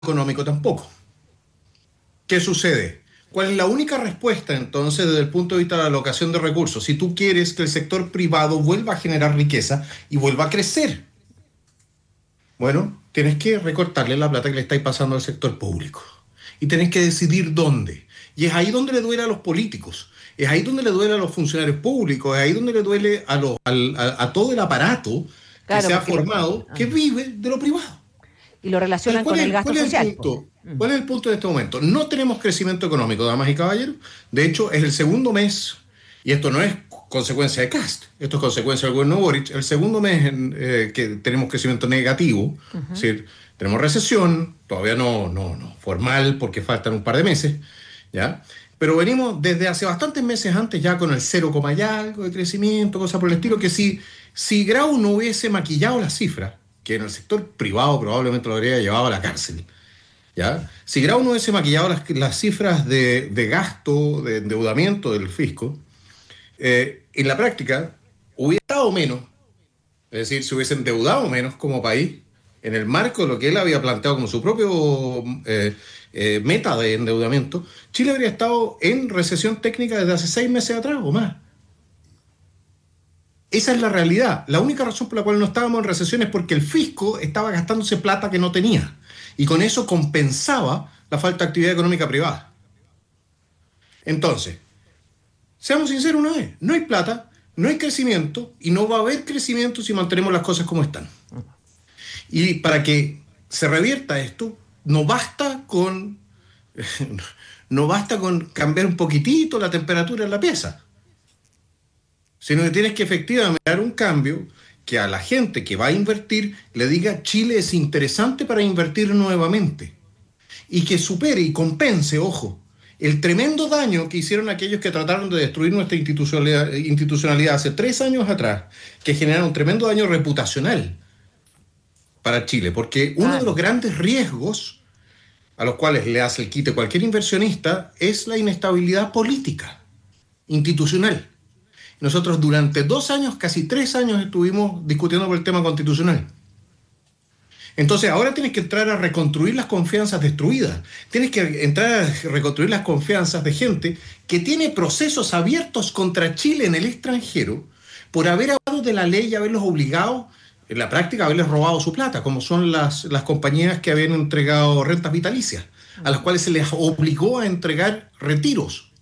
económico tampoco. ¿Qué sucede? ¿Cuál es la única respuesta entonces desde el punto de vista de la alocación de recursos? Si tú quieres que el sector privado vuelva a generar riqueza y vuelva a crecer, bueno, tienes que recortarle la plata que le estáis pasando al sector público. Y tenés que decidir dónde. Y es ahí donde le duele a los políticos, es ahí donde le duele a los funcionarios públicos, es ahí donde le duele a todo el aparato que Claro, se ha porque formado, que vive de lo privado. y lo Entonces, relacionan con el gasto cuál es el social, po. punto? ¿Cuál es el punto de este momento? No tenemos crecimiento económico, damas y caballeros. De hecho, es el segundo mes, y esto no es consecuencia de Cast, esto es consecuencia del gobierno de Boric, el segundo mes que tenemos crecimiento negativo, es decir, tenemos recesión, todavía no formal porque faltan un par de meses, ¿ya? Pero venimos desde hace bastantes meses antes ya con el 0, y algo de crecimiento, cosas por el estilo, que si Grau no hubiese maquillado las cifras, que en el sector privado probablemente lo habría llevado a la cárcel, ¿ya? Si Grau no hubiese maquillado las cifras de gasto, de endeudamiento del fisco, en la práctica hubiera estado menos, es decir, se hubiese endeudado menos como país en el marco de lo que él había planteado como su propio meta de endeudamiento. Chile habría estado en recesión técnica desde hace 6 meses atrás o más. Esa es la realidad. La única razón por la cual no estábamos en recesión es porque el fisco estaba gastándose plata que no tenía. Y con eso compensaba la falta de actividad económica privada. Entonces, seamos sinceros una vez, no hay plata, no hay crecimiento y no va a haber crecimiento si mantenemos las cosas como están. Y para que se revierta esto, no basta con, no basta con cambiar un poquitito la temperatura en la pieza, sino que tienes que efectivamente dar un cambio que a la gente que va a invertir le diga Chile es interesante para invertir nuevamente y que supere y compense, ojo, el tremendo daño que hicieron aquellos que trataron de destruir nuestra institucionalidad hace 3 años atrás, que generaron un tremendo daño reputacional para Chile, porque uno de los Claro. grandes riesgos a los cuales le hace el quite cualquier inversionista es la inestabilidad política, institucional. Nosotros durante 2 años, casi 3 años, estuvimos discutiendo por el tema constitucional. Entonces ahora tienes que entrar a reconstruir las confianzas destruidas. Tienes que entrar a reconstruir las confianzas de gente que tiene procesos abiertos contra Chile en el extranjero por haber hablado de la ley y haberlos obligado, en la práctica, a haberles robado su plata, como son las compañías que habían entregado rentas vitalicias, a las cuales se les obligó a entregar retiros.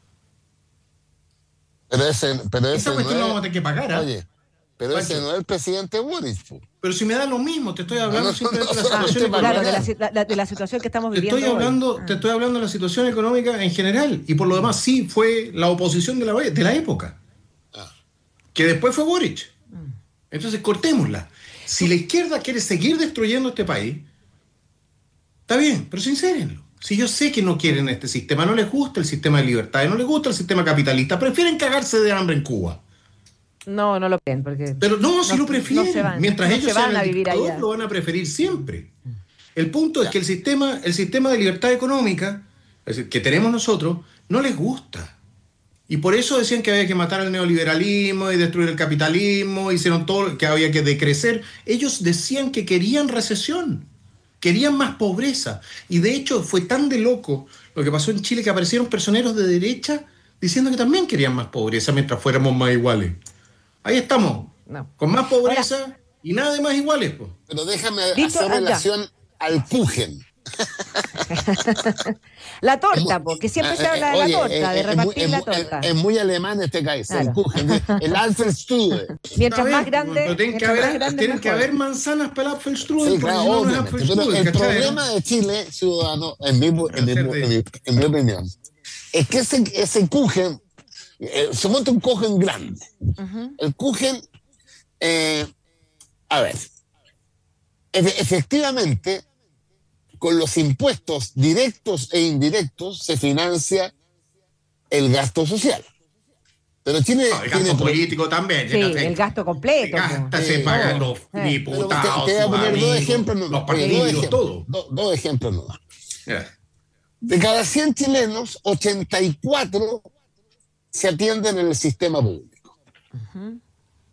Pero Esa ese no cuestión la es, vamos a tener que pagar, ¿ah? oye, pero ese Pancho. no es el presidente Boric, po. Pero si me da lo mismo, te estoy No, no, hablando no, simplemente de la situación solamente para Claro, económica. aclarar. de la situación que estamos Te estoy viviendo hoy. hablando, te estoy hablando de la situación económica en general. Y por lo demás, sí, fue la oposición de la época, Ah, que después fue Boric. Entonces, cortémosla. Si la izquierda quiere seguir destruyendo este país, está bien, pero sincérenlo. Si yo sé que no quieren este sistema, no les gusta el sistema de libertad, no les gusta el sistema capitalista, prefieren cagarse de hambre en Cuba. No, no lo creen, porque Pero no, si no, lo no se prefieren. van, Mientras no ellos se sean van el a vivir dictador, allá. lo van a preferir siempre. El punto es ya. que el sistema de libertad económica, es decir, que tenemos nosotros, no les gusta. Y por eso decían que había que matar al neoliberalismo y destruir el capitalismo, hicieron todo, que había que decrecer. Ellos decían que querían recesión, querían más pobreza. Y de hecho fue tan de loco lo que pasó en Chile que aparecieron personeros de derecha diciendo que también querían más pobreza mientras fuéramos más iguales. Ahí estamos, No. con más Ahora, pobreza y nada de más iguales, pues. Pero déjame dicho, hacer ya. relación al Kuchen. La Es muy- torta, porque siempre se habla de la oye, torta, de repartir la torta. es muy alemán este país, el Claro. Kuchen, el Alfredstrude. Está bien, pero Mientras más grande, tienen que mejor. haber manzanas para el Apfelstrudel, Sí, porque claro, si no, no es obviamente. Pero Apfelstrudel, el ¿cachai? problema ¿No? de Chile, ciudadano, A ser de... en mi opinión, es que ese Kuchen se monta un Kuchen grande. Ujú. El Kuchen, eh, a ver, efectivamente, con los impuestos directos e indirectos se financia el gasto social. Pero Chile No, el tiene... gasto político también. Sí, el gasto Se completo, po. gasta, se Sí, pagan Todo. los Pero diputados, te voy a sus poner dos amigos, ejemplos los nomás. Oye, partidos, todo. dos ejemplos nomás. Ya. De cada 100 chilenos, 84 se atienden en el sistema público. Ujú.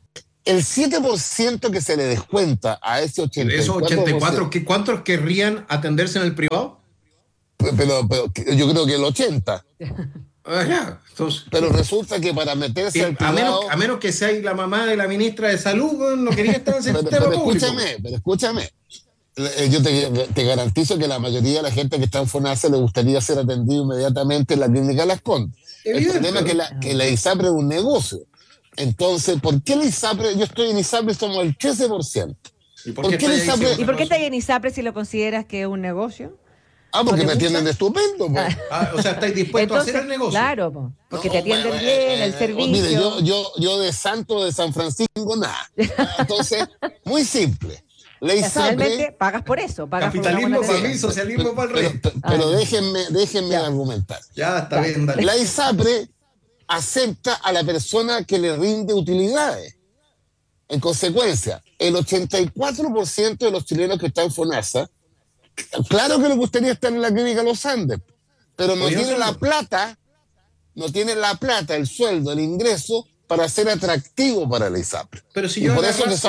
El 7% que se le descuenta a ese 84%. Esos 84, ¿cuántos querrían atenderse en el privado? Pero yo creo que el 80%. Ya, entonces, pero resulta que para meterse al privado... A menos que sea la mamá de la ministra de Salud, no quería estar en el sistema público. Pero escúchame. Yo te garantizo que la mayoría de la gente que está en FONASA le gustaría ser atendido inmediatamente en la clínica Las Condes. El problema es que la ISAPRE es un negocio. Entonces, ¿por qué la ISAPRE? Yo estoy en ISAPRE, somos el 13%. ¿Y por qué está ahí en ISAPRE si lo consideras que es un negocio? Porque me atienden de estupendo. Pues. O sea, estáis dispuestos a hacer el negocio. Claro, porque te atienden bien, el servicio. Mire, yo de santo de San Francisco, nada. Entonces, muy simple. La ISAPRE, finalmente pagas por eso. Pagas capitalismo por para mí, socialismo para el rey. Pero déjenme argumentar. Ya, está bien, dale. La ISAPRE acepta a la persona que le rinde utilidades. En consecuencia, el 84% de los chilenos que están en FONASA, claro que le gustaría estar en la clínica Los Andes, pero no tiene la plata, el sueldo, el ingreso para ser atractivo para la ISAPRE. Pero si y por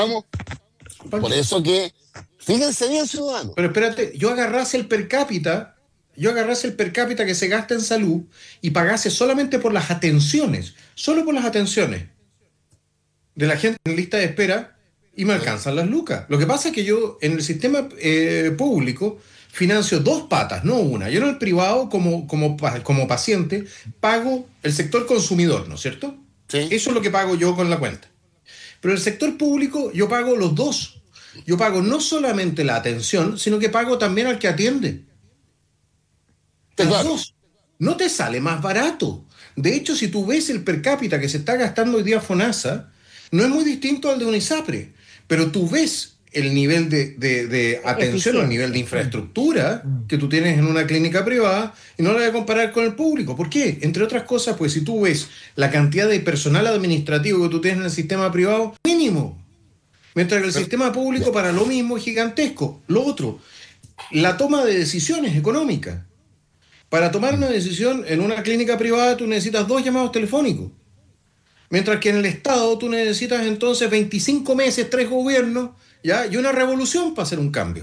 eso que fíjense bien, ciudadanos. Pero espérate, yo agarrase el per cápita que se gasta en salud y pagase solamente por las atenciones, solo por las atenciones de la gente en lista de espera, y me alcanzan las lucas. Lo que pasa es que yo en el sistema público financio dos patas, no una. Yo en el privado, como paciente, pago el sector consumidor, ¿no es cierto? Sí. Eso es lo que pago yo con la cuenta. Pero en el sector público yo pago los dos. Yo pago no solamente la atención, sino que pago también al que atiende. Los dos. No te sale más barato. De hecho, si tú ves el per cápita que se está gastando hoy día FONASA, no es muy distinto al de una ISAPRE. Pero tú ves el nivel de atención o el nivel de infraestructura que tú tienes en una clínica privada y no la voy a comparar con el público. ¿Por qué? Entre otras cosas, pues si tú ves la cantidad de personal administrativo que tú tienes en el sistema privado, mínimo. Mientras que el sistema público para lo mismo es gigantesco. Lo otro, la toma de decisiones económicas. Para tomar una decisión en una clínica privada tú necesitas 2 llamados telefónicos. Mientras que en el Estado tú necesitas entonces 25 meses, 3 gobiernos, ¿ya? Y una revolución para hacer un cambio.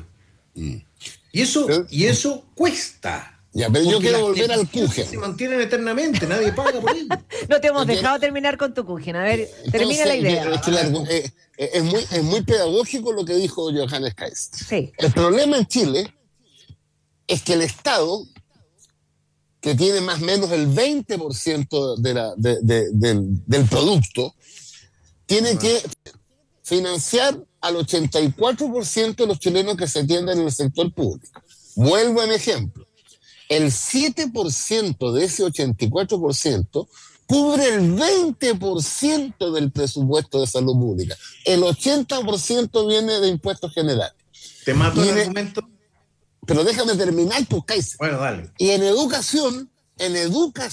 Y eso cuesta. Ya, pero yo quiero volver al Kuchen. Se mantienen eternamente, nadie paga por ello. No te hemos dejado terminar con tu Kuchen. A ver, termina la idea. Es muy pedagógico lo que dijo Johannes Geist. Sí. El problema en Chile es que el Estado, que tiene más o menos el 20% del producto, tiene que financiar al 84% de los chilenos que se atienden en el sector público. Vuelvo a mi ejemplo. El 7% de ese 84% cubre el 20% del presupuesto de salud pública. El 80% viene de impuestos generales. ¿Te mato el argumento? Pero déjame terminar, pues, Kaiser. Bueno, dale. Y en educación, el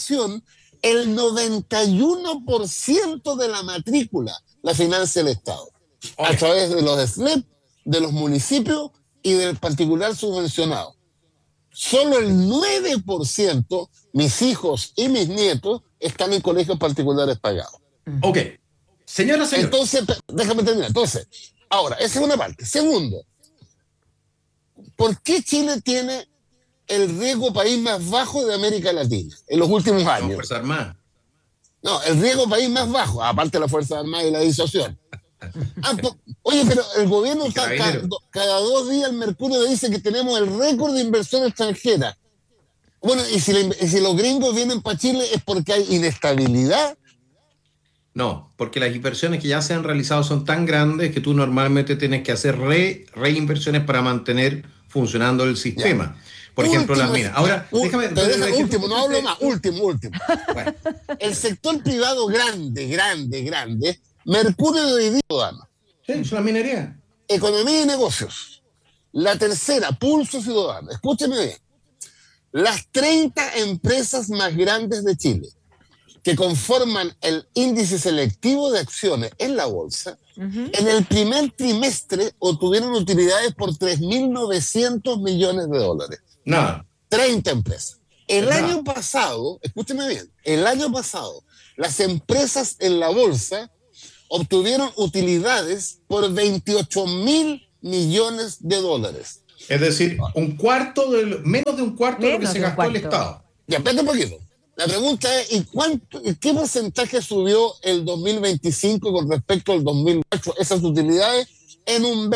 91% de la matrícula la financia el Estado. A través de los SNEP, de los municipios y del particular subvencionado. Solo el 9%, mis hijos y mis nietos, están en colegios particulares pagados. Ok. Señora. Entonces, déjame terminar. Entonces, ahora, esa es una parte. Segundo, ¿por qué Chile tiene el riesgo país más bajo de América Latina en los últimos años? La Fuerza Armada. No, el riesgo país más bajo, aparte de la Fuerza Armada y la disuasión. Oye, pero el gobierno cada 2 días el Mercurio dice que tenemos el récord de inversión extranjera. Bueno, y si los gringos vienen para Chile es porque hay inestabilidad. No, porque las inversiones que ya se han realizado son tan grandes que tú normalmente tienes que hacer reinversiones para mantener funcionando el sistema. Ya. Por ejemplo, las minas. Ahora, déjame último, no hablo más. Último. Bueno, el sector privado grande, Mercurio de hoy día, ciudadano. Sí, es la minería. Economía y negocios. La tercera, Pulso Ciudadano. Escúcheme bien. Las 30 empresas más grandes de Chile que conforman el índice selectivo de acciones en la bolsa, en el primer trimestre obtuvieron utilidades por $3.900 millones. Nada. 30 empresas. El año pasado, escúcheme bien, las empresas en la bolsa obtuvieron utilidades por 28.000 millones de dólares. Es decir, menos de un cuarto de lo que se gastó el Estado. Ya, espérate un poquito. La pregunta es, ¿qué porcentaje subió el 2025 con respecto al 2008? Esas utilidades en un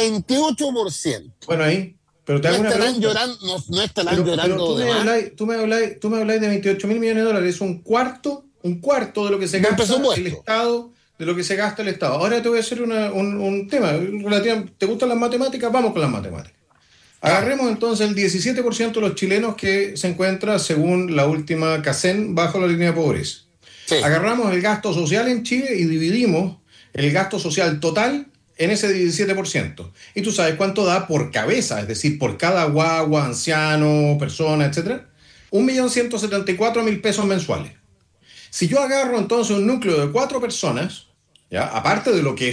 28%. Bueno, ahí, pero te hago una pregunta. No estarán llorando de más. Tú me habláis de 28.000 millones de dólares, es un cuarto de lo que se gasta el Estado, de lo que se gasta el Estado. Ahora te voy a hacer un tema relativo. ¿Te gustan las matemáticas? Vamos con las matemáticas. Agarremos entonces el 17% de los chilenos que se encuentra, según la última CACEN, bajo la línea de pobreza. Sí. Agarramos el gasto social en Chile y dividimos el gasto social total en ese 17%. Y tú sabes cuánto da por cabeza, es decir, por cada guagua, anciano, persona, etcétera. 1.174.000 pesos mensuales. Si yo agarro entonces un núcleo de 4 personas, ¿ya? Aparte de lo que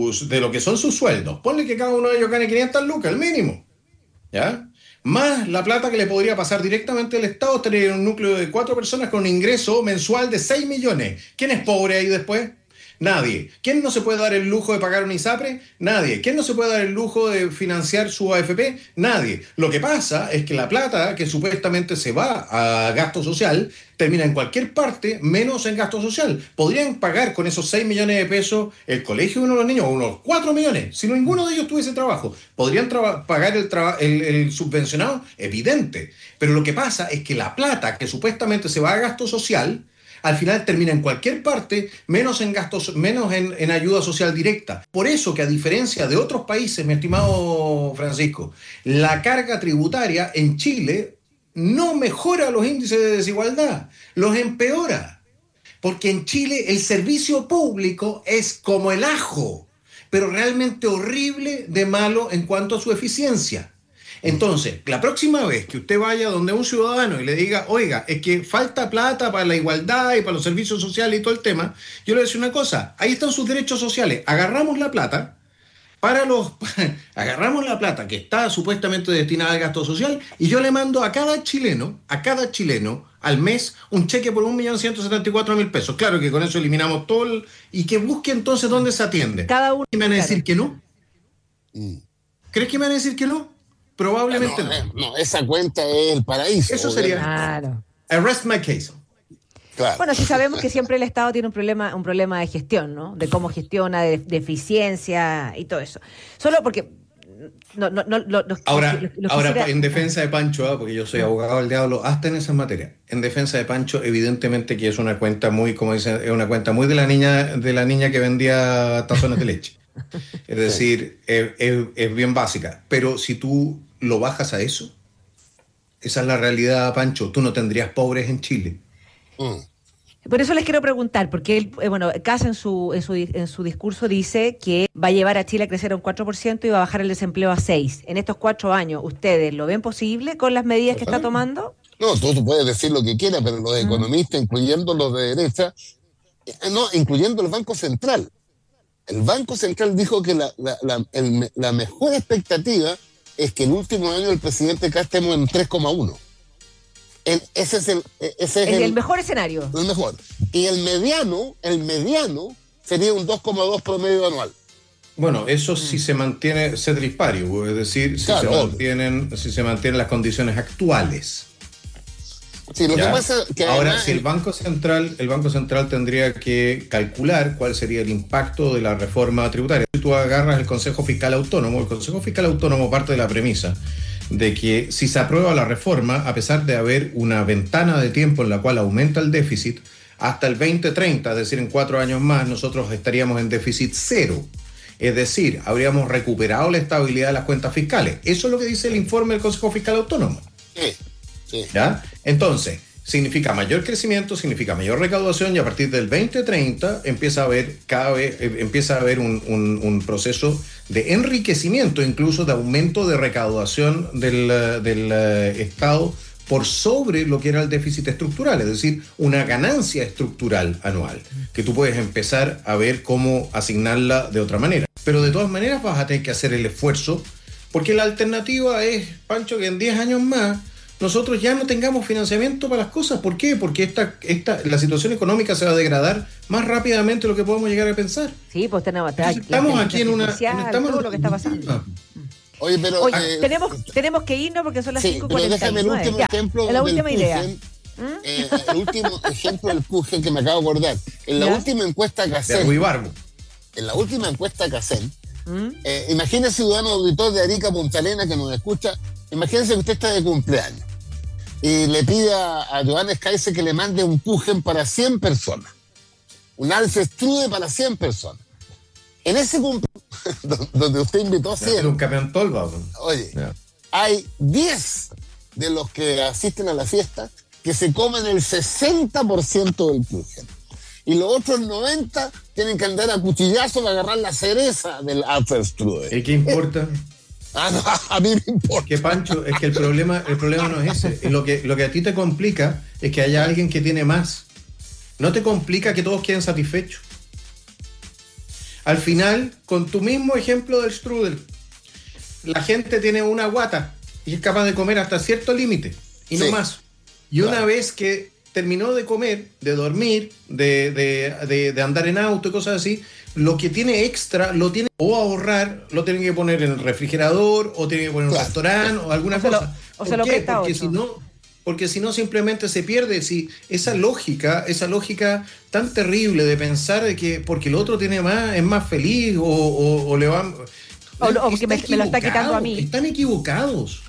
son sus sueldos, ponle que cada uno de ellos gane 500 lucas, el mínimo. ¿Ya? Más la plata que le podría pasar directamente al Estado, tener un núcleo de 4 personas con un ingreso mensual de 6 millones. ¿Quién es pobre ahí después? Nadie. ¿Quién no se puede dar el lujo de pagar un ISAPRE? Nadie. ¿Quién no se puede dar el lujo de financiar su AFP? Nadie. Lo que pasa es que la plata que supuestamente se va a gasto social termina en cualquier parte menos en gasto social. Podrían pagar con esos 6 millones de pesos el colegio de uno de los niños, o unos 4 millones, si ninguno de ellos tuviese trabajo. ¿Podrían pagar el subvencionado? Evidente. Pero lo que pasa es que la plata que supuestamente se va a gasto social al final termina en cualquier parte, menos en gastos, menos en ayuda social directa. Por eso que, a diferencia de otros países, mi estimado Francisco, la carga tributaria en Chile no mejora los índices de desigualdad, los empeora. Porque en Chile el servicio público es como el ajo, pero realmente horrible de malo en cuanto a su eficiencia. Entonces, la próxima vez que usted vaya donde un ciudadano y le diga, oiga, es que falta plata para la igualdad y para los servicios sociales y todo el tema, yo le voy a decir una cosa, ahí están sus derechos sociales, agarramos la plata que está supuestamente destinada al gasto social y yo le mando a cada chileno al mes un cheque por 1.174.000 pesos. Claro que con eso eliminamos todo y que busque entonces dónde se atiende. Cada uno. ¿Y me van a decir que no? ¿Crees que me van a decir que no? Probablemente no. No, esa cuenta es el paraíso. Eso sería. Claro. Arrest my case. Claro. Bueno, sí sabemos que siempre el Estado tiene un problema de gestión, ¿no? De cómo gestiona, de eficiencia y todo eso. Solo porque Ahora, en defensa de Pancho, porque yo soy abogado del diablo, hasta en esas materias. En defensa de Pancho, evidentemente que es una cuenta muy, como dicen, es una cuenta muy de la niña que vendía tazones de leche. Es decir, es bien básica. Pero si tú lo bajas a eso, esa es la realidad, Pancho. Tú no tendrías pobres en Chile. Por eso les quiero preguntar, porque él, Kast en su discurso dice que va a llevar a Chile a crecer a un 4% y va a bajar el desempleo a 6%. En estos 4 años, ¿ustedes lo ven posible con las medidas que está tomando? No, tú puedes decir lo que quieras, pero los economistas, incluyendo los de derecha, incluyendo el Banco Central. El Banco Central dijo que la mejor expectativa es que el último año el presidente Kast estemos en 3,1. Ese es el mejor escenario. El mejor. Y el mediano sería un 2,2 promedio anual. Bueno, eso sí se mantiene ceteris paribus, es decir, si se mantienen las condiciones actuales. Sí, lo que pasa es que ahora, si el Banco Central tendría que calcular cuál sería el impacto de la reforma tributaria. Si tú agarras el Consejo Fiscal Autónomo parte de la premisa de que si se aprueba la reforma, a pesar de haber una ventana de tiempo en la cual aumenta el déficit, hasta el 2030, es decir, en 4 años más, nosotros estaríamos en déficit cero. Es decir, habríamos recuperado la estabilidad de las cuentas fiscales. Eso es lo que dice el informe del Consejo Fiscal Autónomo. Sí. ¿Ya? Entonces, significa mayor crecimiento, significa mayor recaudación, y a partir del 2030 empieza a haber un proceso de enriquecimiento, incluso de aumento de recaudación del Estado por sobre lo que era el déficit estructural, es decir, una ganancia estructural anual, que tú puedes empezar a ver cómo asignarla de otra manera. Pero de todas maneras vas a tener que hacer el esfuerzo, porque la alternativa es, Pancho, que en 10 años más nosotros ya no tengamos financiamiento para las cosas. ¿Por qué? Porque la situación económica se va a degradar más rápidamente de lo que podemos llegar a pensar. Sí, pues estamos aquí en todo lo que está pasando. Oye, pero tenemos que irnos porque son las 5:49. Pero déjame el último ejemplo la última idea. El último ejemplo del Kuchen que me acabo de acordar. En la última encuesta Cacen, imagínese, ciudadano auditor de Arica, Punta Arenas, que nos escucha, imagínese que usted está de cumpleaños y le pide a Johannes Kaiser que le mande un Kuchen para 100 personas. Un Alfestrude para 100 personas. En ese cumpleaños, donde usted invitó a 100... un camión tolva. Oye, hay 10 de los que asisten a la fiesta que se comen el 60% del Kuchen. Y los otros 90 tienen que andar a cuchillazos para agarrar la cereza del Apfelstrudel. ¿Y qué importa? No, a mí me importa. Que Pancho, es que el problema no es ese. Lo que a ti te complica es que haya alguien que tiene más. No te complica que todos queden satisfechos. Al final, con tu mismo ejemplo del strudel, la gente tiene una guata y es capaz de comer hasta cierto límite y no más. Y una vez que terminó de comer, de dormir, de andar en auto y cosas así, lo que tiene extra lo tiene o a ahorrar, lo tiene que poner en el refrigerador o tiene que poner en un restaurante o alguna cosa. ¿Por qué? Porque si no simplemente se pierde. Si esa lógica tan terrible de pensar de que porque el otro tiene más es más feliz o le va o que me lo está quitando a mí. Están equivocados.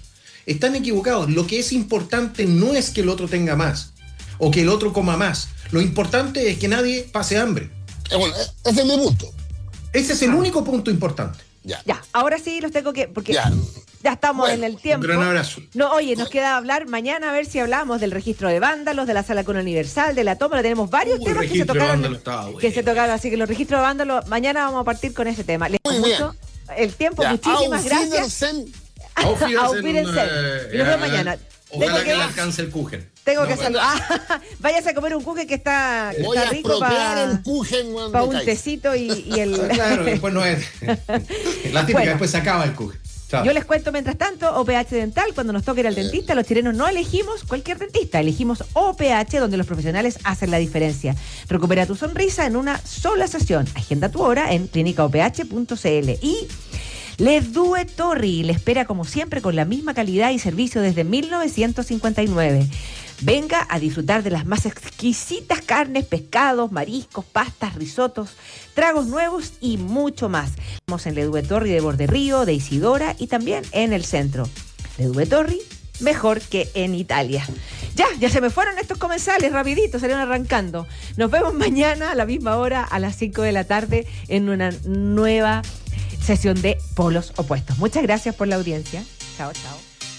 Lo que es importante no es que el otro tenga más o que el otro coma más. Lo importante es que nadie pase hambre. Bueno, ese es mi punto. Ese es el único punto importante. Ya, ahora sí los tengo que... Porque ya estamos en el tiempo. Un gran abrazo. No, oye, nos queda hablar mañana a ver si hablamos del registro de vándalos, de la sala con universal, de la toma. Tenemos varios temas que se tocaron. Así que los registros de vándalos, mañana vamos a partir con ese tema. Les mucho el tiempo, muchísimas gracias. Auf Wiedersehen. Y nos vemos mañana. Ojalá que le alcance el Kuchen. Tengo que saludar. Váyase a comer un Kuchen que está rico para un tecito y el... Claro, después no es... La típica, después se acaba el Kuchen. Chao. Yo les cuento mientras tanto, OPH Dental, cuando nos toque ir al dentista, los chilenos no elegimos cualquier dentista, elegimos OPH, donde los profesionales hacen la diferencia. Recupera tu sonrisa en una sola sesión. Agenda tu hora en clinicaoph.cl. Y Les Due Torri le espera como siempre con la misma calidad y servicio desde 1959. Venga a disfrutar de las más exquisitas carnes, pescados, mariscos, pastas, risotos, tragos nuevos y mucho más. Estamos en Le Due Torri de Borderrío, de Isidora y también en el centro. Le Due Torri, mejor que en Italia. Ya se me fueron estos comensales, rapidito, salieron arrancando. Nos vemos mañana a la misma hora, a las 5 de la tarde, en una nueva sesión de Polos Opuestos. Muchas gracias por la audiencia. Chao, chao.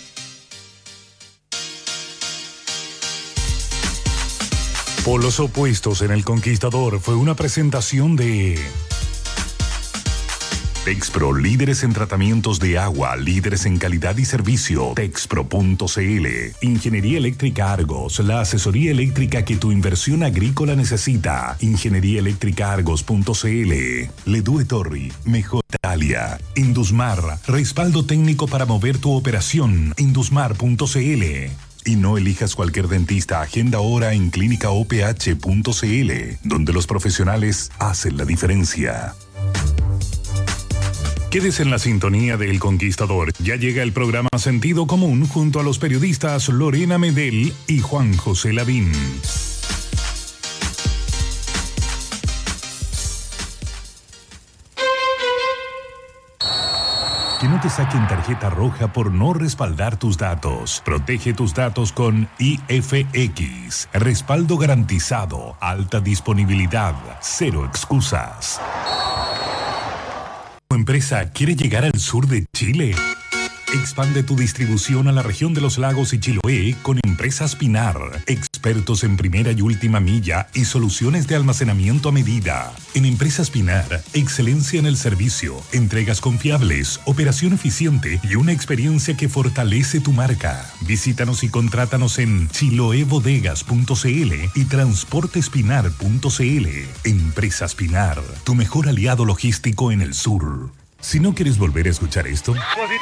Polos Opuestos en El Conquistador fue una presentación de Texpro, líderes en tratamientos de agua, líderes en calidad y servicio. Texpro.cl. Ingeniería Eléctrica Argos, la asesoría eléctrica que tu inversión agrícola necesita. Ingenieríaeléctricaargos.cl. Le Due Torri, mejor Italia. Indusmar, respaldo técnico para mover tu operación. Indusmar.cl. Y no elijas cualquier dentista, agenda ahora en clínicaoph.cl, donde los profesionales hacen la diferencia. Quédese en la sintonía de El Conquistador. Ya llega el programa Sentido Común junto a los periodistas Lorena Medel y Juan José Lavín. Que no te saquen tarjeta roja por no respaldar tus datos. Protege tus datos con IFX. Respaldo garantizado, alta disponibilidad, cero excusas. ¿Tu empresa quiere llegar al sur de Chile? Expande tu distribución a la región de los lagos y Chiloé con Empresas Pinar. Expertos en primera y última milla y soluciones de almacenamiento a medida. En Empresas Pinar, excelencia en el servicio, entregas confiables, operación eficiente y una experiencia que fortalece tu marca. Visítanos y contrátanos en chiloebodegas.cl y transportespinar.cl. Empresas Pinar, tu mejor aliado logístico en el sur. Si no quieres volver a escuchar esto,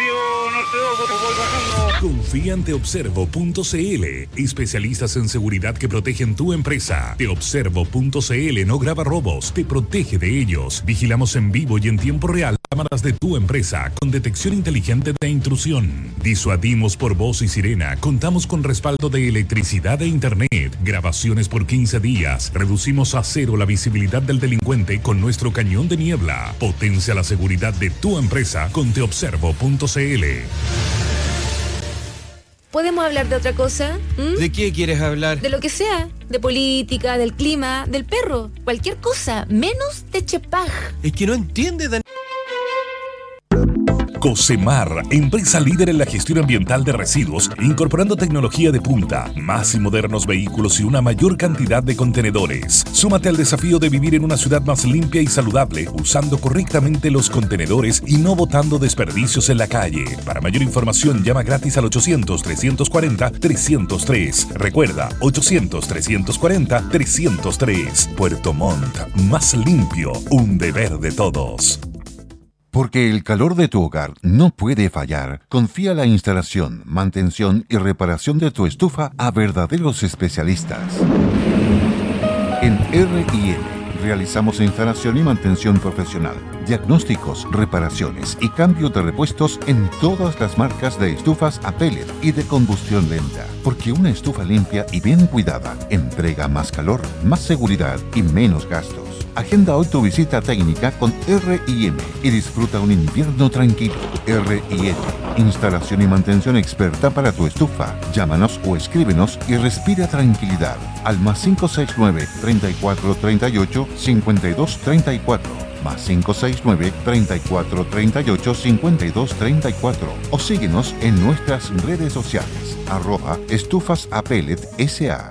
confía en teobservo.cl, especialistas en seguridad que protegen tu empresa. Teobservo.cl no graba robos, te protege de ellos. Vigilamos en vivo y en tiempo real cámaras de tu empresa con detección inteligente de intrusión. Disuadimos por voz y sirena. Contamos con respaldo de electricidad e internet. Grabaciones por 15 días. Reducimos a cero la visibilidad del delincuente con nuestro cañón de niebla. Potencia la seguridad de tu empresa con teobservo.cl. ¿Podemos hablar de otra cosa? ¿De qué quieres hablar? De lo que sea. De política, del clima, del perro. Cualquier cosa, menos de Chepaj. Es que no entiende, Daniel. Cosemar, empresa líder en la gestión ambiental de residuos, incorporando tecnología de punta, más y modernos vehículos y una mayor cantidad de contenedores. Súmate al desafío de vivir en una ciudad más limpia y saludable, usando correctamente los contenedores y no botando desperdicios en la calle. Para mayor información, llama gratis al 800-340-303. Recuerda, 800-340-303. Puerto Montt, más limpio, un deber de todos. Porque el calor de tu hogar no puede fallar, confía la instalación, mantención y reparación de tu estufa a verdaderos especialistas. En R&M realizamos instalación y mantención profesional, diagnósticos, reparaciones y cambio de repuestos en todas las marcas de estufas a pellet y de combustión lenta. Porque una estufa limpia y bien cuidada entrega más calor, más seguridad y menos gastos. Agenda hoy tu visita técnica con R&M y disfruta un invierno tranquilo. R&M, instalación y mantención experta para tu estufa. Llámanos o escríbenos y respira tranquilidad al +569 3438 5234. +569 3438 5234 o síguenos en nuestras redes sociales @estufasapelet.sa.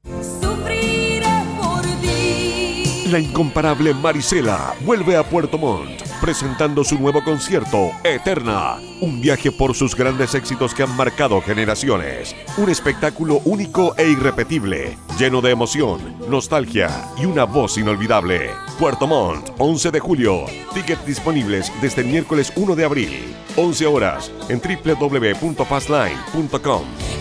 La incomparable Marisela vuelve a Puerto Montt, presentando su nuevo concierto, Eterna. Un viaje por sus grandes éxitos que han marcado generaciones. Un espectáculo único e irrepetible, lleno de emoción, nostalgia y una voz inolvidable. Puerto Montt, 11 de julio. Tickets disponibles desde el miércoles 1 de abril. 11 horas en www.passline.com.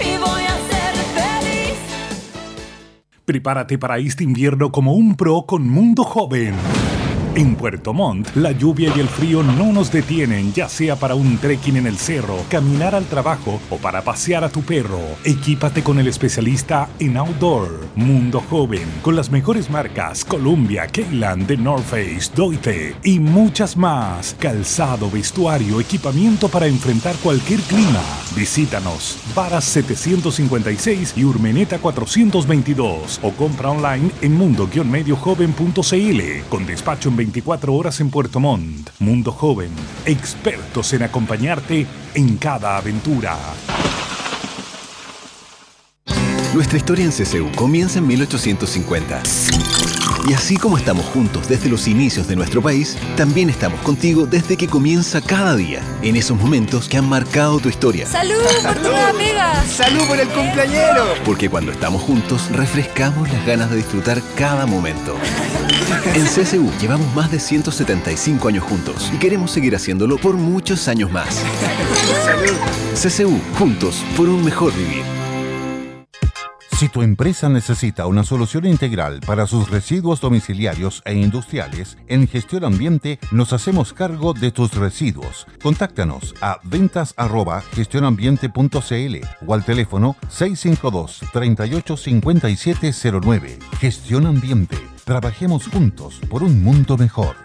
Prepárate para este invierno como un pro con Mundo Joven. En Puerto Montt, la lluvia y el frío no nos detienen, ya sea para un trekking en el cerro, caminar al trabajo o para pasear a tu perro. Equípate con el especialista en outdoor, Mundo Joven, con las mejores marcas Columbia, Keyland, The North Face, Doite y muchas más. Calzado, vestuario, equipamiento para enfrentar cualquier clima. Visítanos, Varas 756 y Urmeneta 422 o compra online en mundo-mediojoven.cl con despacho en 24 horas en Puerto Montt. Mundo Joven, expertos en acompañarte en cada aventura. Nuestra historia en CCU comienza en 1850. Y así como estamos juntos desde los inicios de nuestro país, también estamos contigo desde que comienza cada día, en esos momentos que han marcado tu historia. ¡Salud por tu nueva pega! ¡Salud por el cumpleañero! Porque cuando estamos juntos, refrescamos las ganas de disfrutar cada momento. En CCU llevamos más de 175 años juntos y queremos seguir haciéndolo por muchos años más. ¡Salud! CCU, juntos por un mejor vivir. Si tu empresa necesita una solución integral para sus residuos domiciliarios e industriales, en Gestión Ambiente nos hacemos cargo de tus residuos. Contáctanos a ventas@gestionambiente.cl o al teléfono 652-385709. Gestión Ambiente. Trabajemos juntos por un mundo mejor.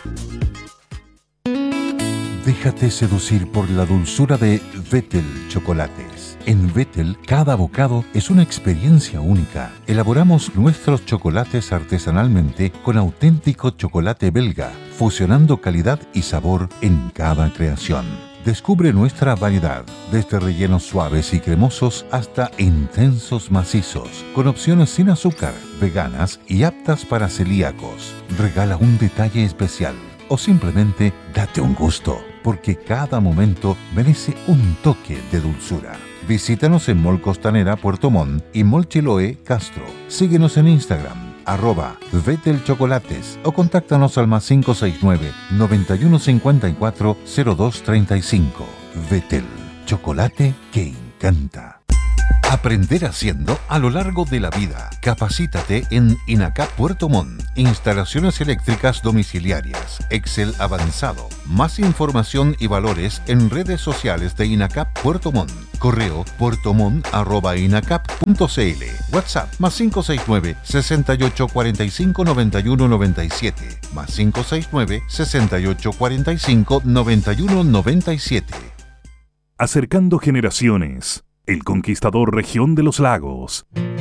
Déjate seducir por la dulzura de Vettel Chocolates. En Vettel, cada bocado es una experiencia única. Elaboramos nuestros chocolates artesanalmente con auténtico chocolate belga, fusionando calidad y sabor en cada creación. Descubre nuestra variedad, desde rellenos suaves y cremosos hasta intensos macizos, con opciones sin azúcar, veganas y aptas para celíacos. Regala un detalle especial o simplemente date un gusto, porque cada momento merece un toque de dulzura. Visítanos en Mall Costanera Puerto Montt y Mall Chiloé Castro. Síguenos en Instagram, @Vettel-Chocolates o contáctanos al +569 9154 0235. Vettel, chocolate que encanta. Aprender haciendo a lo largo de la vida. Capacítate en INACAP Puerto Montt. Instalaciones eléctricas domiciliarias. Excel avanzado. Más información y valores en redes sociales de INACAP Puerto Montt. Correo puertomont@inacap.cl. WhatsApp +569 68 45 91 97. +569 68 45 91 97. Acercando generaciones. El Conquistador Región de los Lagos.